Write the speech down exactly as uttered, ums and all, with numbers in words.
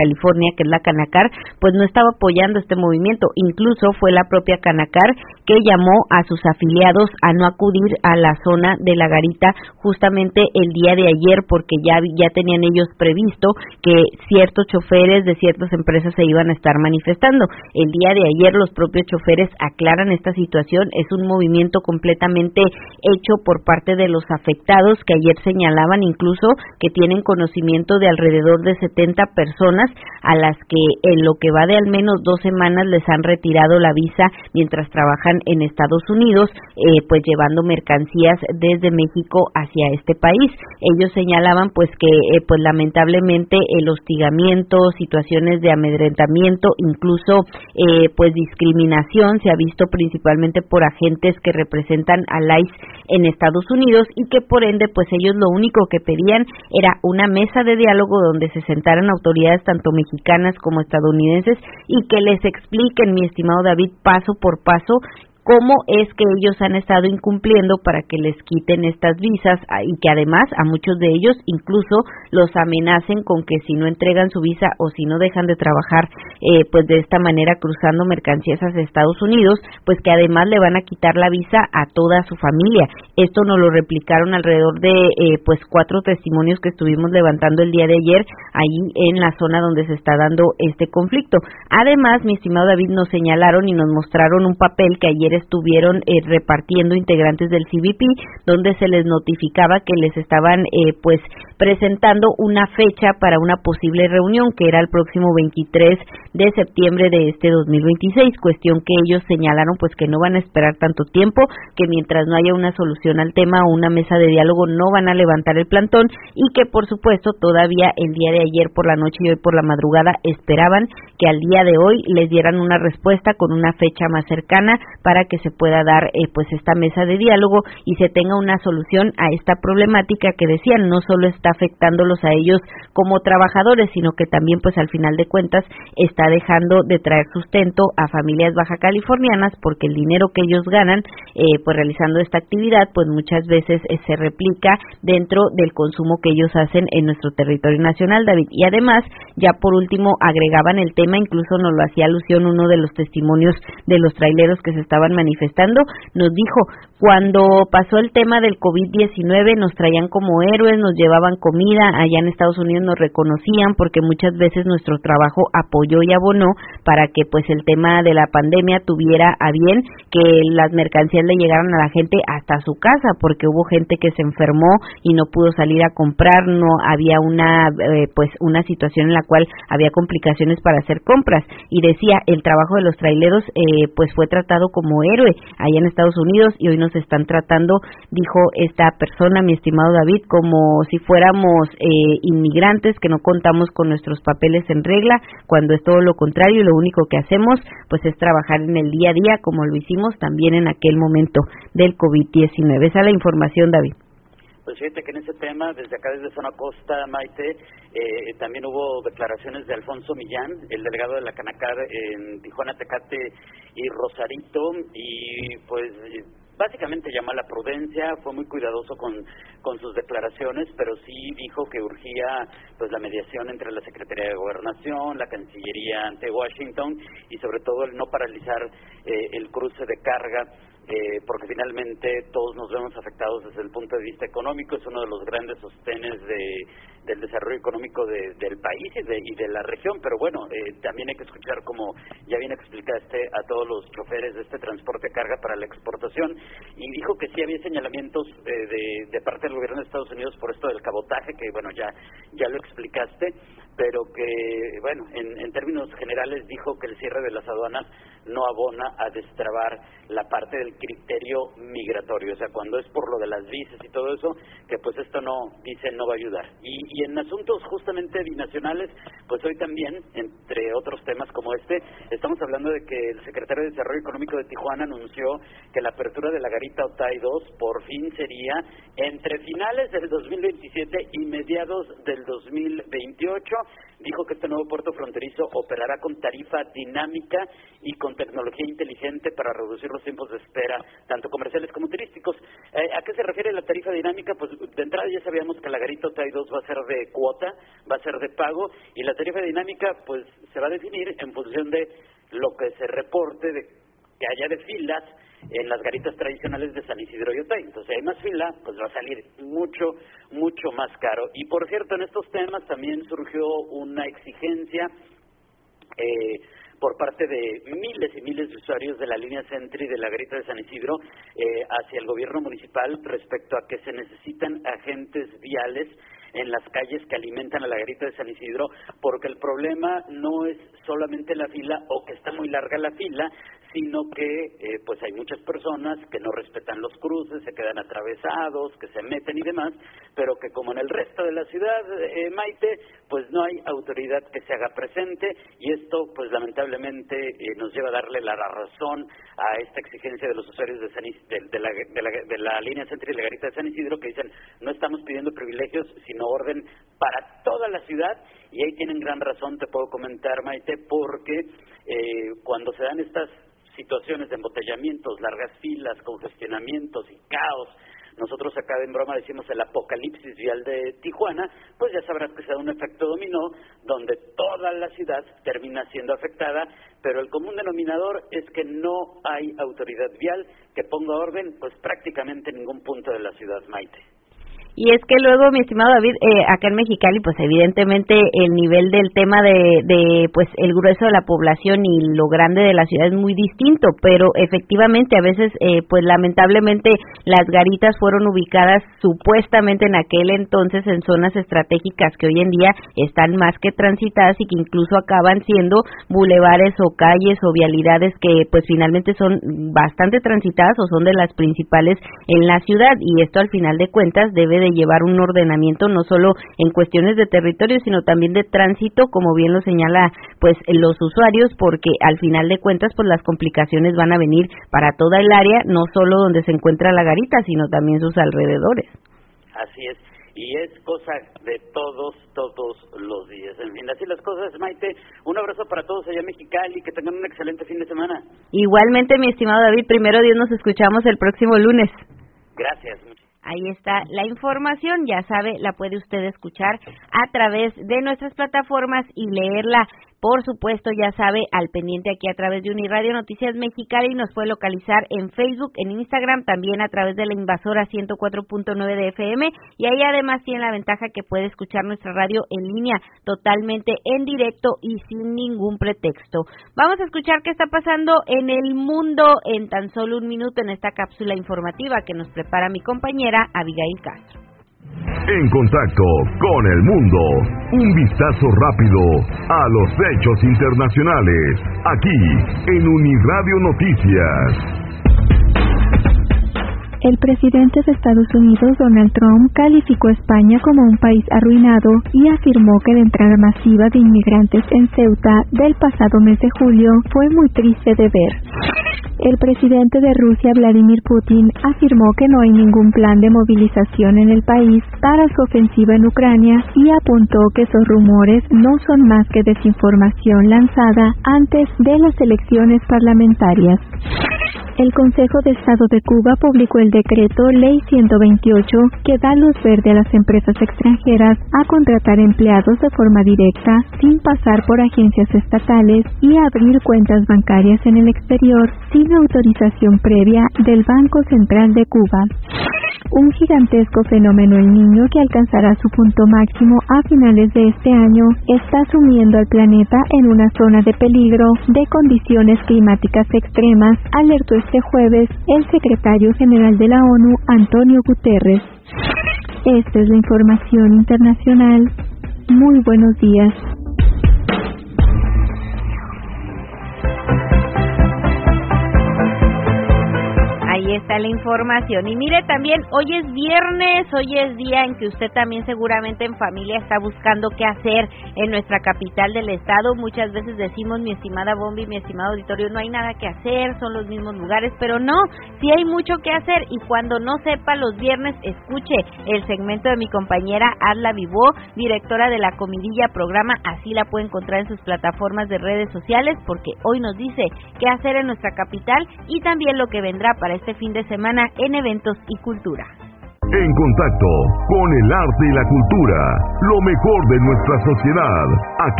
California, que es la Canacar, pues no estaba apoyando este movimiento. Incluso fue la propia Canacar que llamó a sus afiliados a no acudir a la zona de la garita justamente el día de ayer, porque ya, ya tenían ellos previsto que ciertos choferes de ciertas empresas se iban a estar manifestando. El día de ayer los propios choferes aclaran esta situación, es un movimiento completamente hecho por parte de los afectados, que ayer señalaban incluso que tienen conocimiento de alrededor de setenta personas a las que en lo que va de al menos dos semanas les han retirado la visa mientras trabajan en Estados Unidos, eh, pues llevando mercancías desde México hacia este país. Ellos señalaban pues que eh, pues lamentablemente el hostigamiento, situaciones de amedrentamiento, incluso eh, pues discriminación se ha visto principalmente por agentes que representan al I C E en Estados Unidos, y que por ende pues ellos lo único que pedían era una mesa de diálogo donde se sentaran autoridades tanto mexicanas como estadounidenses y que les expliquen, mi estimado David, paso por paso cómo es que ellos han estado incumpliendo para que les quiten estas visas, y que además a muchos de ellos incluso los amenacen con que si no entregan su visa o si no dejan de trabajar eh, pues de esta manera cruzando mercancías hacia Estados Unidos, pues que además le van a quitar la visa a toda su familia. Esto nos lo replicaron alrededor de eh, pues cuatro testimonios que estuvimos levantando el día de ayer ahí en la zona donde se está dando este conflicto. Además, mi estimado David, nos señalaron y nos mostraron un papel que ayer estuvieron eh, repartiendo integrantes del C B P, donde se les notificaba que les estaban eh, pues presentando una fecha para una posible reunión, que era el próximo veintitrés de septiembre de este dos mil veintiséis, cuestión que ellos señalaron pues que no van a esperar tanto tiempo, que mientras no haya una solución al tema o una mesa de diálogo no van a levantar el plantón, y que por supuesto todavía el día de ayer por la noche y hoy por la madrugada esperaban que al día de hoy les dieran una respuesta con una fecha más cercana para que se pueda dar eh, pues esta mesa de diálogo y se tenga una solución a esta problemática que decían no solo está afectándolos a ellos como trabajadores, sino que también pues al final de cuentas está dejando de traer sustento a familias baja californianas, porque el dinero que ellos ganan eh, pues realizando esta actividad pues muchas veces eh, se replica dentro del consumo que ellos hacen en nuestro territorio nacional, David. Y además, ya por último agregaban el tema, incluso nos lo hacía alusión uno de los testimonios de los traileros que se estaban manifestando, nos dijo, cuando pasó el tema del COVID diecinueve nos traían como héroes, nos llevaban comida, allá en Estados Unidos nos reconocían porque muchas veces nuestro trabajo apoyó y abonó para que pues el tema de la pandemia tuviera a bien que las mercancías le llegaran a la gente hasta su casa, porque hubo gente que se enfermó y no pudo salir a comprar, no había una eh, pues una situación en la cual había complicaciones para hacer compras, y decía, el trabajo de los traileros eh, pues fue tratado como héroe allá en Estados Unidos, y hoy nos están tratando, dijo esta persona, mi estimado David, como si fuéramos eh, inmigrantes que no contamos con nuestros papeles en regla, cuando es todo lo contrario, y lo único que hacemos pues es trabajar en el día a día como lo hicimos también en aquel momento del COVID diecinueve. Esa es la información, David. Pues fíjate que en ese tema, desde acá, desde Zona Costa, Maite, eh, también hubo declaraciones de Alfonso Millán, el delegado de la Canacar en Tijuana, Tecate y Rosarito, y pues básicamente llamó a la prudencia, fue muy cuidadoso con, con sus declaraciones, pero sí dijo que urgía pues la mediación entre la Secretaría de Gobernación, la Cancillería ante Washington, y sobre todo el no paralizar eh, el cruce de carga, Eh, porque finalmente todos nos vemos afectados desde el punto de vista económico, es uno de los grandes sostenes de, del desarrollo económico de, del país y de, y de la región, pero bueno, eh, también hay que escuchar, como ya bien explicaste, a todos los choferes de este transporte de carga para la exportación, y dijo que sí había señalamientos de, de, de parte del gobierno de Estados Unidos por esto del cabotaje, que bueno, ya, ya lo explicaste, pero que, bueno, en, en términos generales dijo que el cierre de las aduanas no abona a destrabar la parte del criterio migratorio, o sea, cuando es por lo de las visas y todo eso, que pues esto no, dice, no va a ayudar. Y, y en asuntos justamente binacionales, pues hoy también, entre otros temas como este, estamos hablando de que el secretario de Desarrollo Económico de Tijuana anunció que la apertura de la garita Otay dos por fin sería entre finales del dos mil veintisiete y mediados del dos mil veintiocho. Dijo que este nuevo puerto fronterizo operará con tarifa dinámica y con tecnología inteligente para reducir los tiempos de espera carretera, tanto comerciales como turísticos. Eh, ¿A qué se refiere la tarifa dinámica? Pues de entrada ya sabíamos que la Garita Otay dos va a ser de cuota, va a ser de pago, y la tarifa dinámica pues se va a definir en función de lo que se reporte de que haya de filas en las garitas tradicionales de San Isidro y Otay. Entonces, si hay más fila, pues va a salir mucho, mucho más caro. Y por cierto, en estos temas también surgió una exigencia eh, por parte de miles y miles de usuarios de la línea Sentry de la Garita de San Isidro eh, hacia el gobierno municipal respecto a que se necesitan agentes viales en las calles que alimentan a la Garita de San Isidro, porque el problema no es solamente la fila o que está muy larga la fila, sino que eh, pues hay muchas personas que no respetan los cruces, se quedan atravesados, que se meten y demás, pero que como en el resto de la ciudad, eh, Maite, pues no hay autoridad que se haga presente, y esto pues lamentablemente eh, nos lleva a darle la razón a esta exigencia de los usuarios de, San Is- de, de, la, de, la, de la línea Sentry y la Garita de San Isidro, que dicen no estamos pidiendo privilegios, sino orden para toda la ciudad. Y ahí tienen gran razón, te puedo comentar, Maite, porque eh, cuando se dan estas situaciones de embotellamientos, largas filas, congestionamientos y caos, nosotros acá en broma decimos el apocalipsis vial de Tijuana, pues ya sabrás que se da un efecto dominó donde toda la ciudad termina siendo afectada, pero el común denominador es que no hay autoridad vial que ponga orden pues prácticamente en ningún punto de la ciudad, Maite. Y es que luego, mi estimado David, eh, acá en Mexicali, pues evidentemente el nivel del tema de, de, pues el grueso de la población y lo grande de la ciudad es muy distinto, pero efectivamente a veces, eh, pues lamentablemente las garitas fueron ubicadas supuestamente en aquel entonces en zonas estratégicas que hoy en día están más que transitadas y que incluso acaban siendo bulevares o calles o vialidades que pues finalmente son bastante transitadas o son de las principales en la ciudad, y esto al final de cuentas debe de llevar un ordenamiento no solo en cuestiones de territorio, sino también de tránsito, como bien lo señala pues los usuarios, porque al final de cuentas pues las complicaciones van a venir para toda el área, no solo donde se encuentra la garita, sino también sus alrededores. Así es, y es cosa de todos, todos los días. En fin, así las cosas, Maite. Un abrazo para todos allá en Mexicali, que tengan un excelente fin de semana. Igualmente, mi estimado David, primero Dios, nos escuchamos el próximo lunes. Gracias. Ahí está la información, ya sabe, la puede usted escuchar a través de nuestras plataformas y leerla, por supuesto, ya sabe, al pendiente aquí a través de Uniradio Noticias Mexicali, nos puede localizar en Facebook, en Instagram, también a través de la Invasora ciento cuatro punto nueve de F M, y ahí además tiene la ventaja que puede escuchar nuestra radio en línea, totalmente en directo y sin ningún pretexto. Vamos a escuchar qué está pasando en el mundo en tan solo un minuto en esta cápsula informativa que nos prepara mi compañera Abigail Castro. En contacto con el mundo, un vistazo rápido a los hechos internacionales, aquí en Uniradio Noticias. El presidente de Estados Unidos, Donald Trump, calificó a España como un país arruinado y afirmó que la entrada masiva de inmigrantes en Ceuta del pasado mes de julio fue muy triste de ver. El presidente de Rusia, Vladimir Putin, afirmó que no hay ningún plan de movilización en el país para su ofensiva en Ucrania y apuntó que esos rumores no son más que desinformación lanzada antes de las elecciones parlamentarias. El Consejo de Estado de Cuba publicó el decreto Ley ciento veintiocho que da luz verde a las empresas extranjeras a contratar empleados de forma directa sin pasar por agencias estatales y abrir cuentas bancarias en el exterior sin autorización previa del Banco Central de Cuba. Un gigantesco fenómeno El Niño que alcanzará su punto máximo a finales de este año está sumiendo al planeta en una zona de peligro de condiciones climáticas extremas, alertó este jueves el secretario general de la ONU, Antonio Guterres. Esta es la información internacional. Muy buenos días. Ahí ahí está la información. Y mire, también hoy es viernes, hoy es día en que usted también seguramente en familia está buscando qué hacer en nuestra capital del estado. Muchas veces decimos, mi estimada Bombi, mi estimado auditorio, no hay nada que hacer, son los mismos lugares, pero no, sí hay mucho que hacer. Y cuando no sepa los viernes, escuche el segmento de mi compañera Adla Vivó, directora de La Comidilla Programa, así la puede encontrar en sus plataformas de redes sociales, porque hoy nos dice qué hacer en nuestra capital y también lo que vendrá para este fin de semana en eventos y cultura. En contacto con el arte y la cultura, lo mejor de nuestra sociedad, aquí